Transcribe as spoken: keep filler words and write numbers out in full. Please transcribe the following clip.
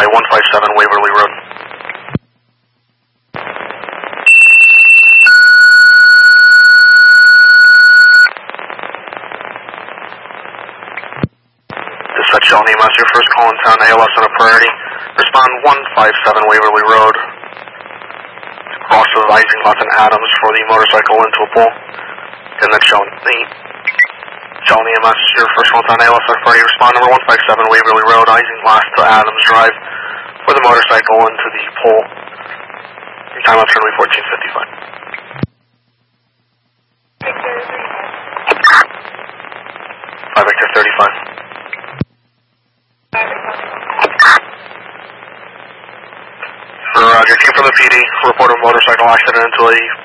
by one five seven Waverly Road. Dispatch L N E M S, your first call in town, A L S on a priority. Respond one five seven Waverly Road. Cross of Isinglass and Adams for the motorcycle into a pole. And that's shown the L N E M S, your first call in town, A L S on a priority. Respond number one five seven Waverly Road, Isinglass to Adams Drive for the motorcycle into the pole. Your time lapse runway fourteen fifty-five. five Victor thirty-five. Roger, team from the P D, report a motorcycle accident into a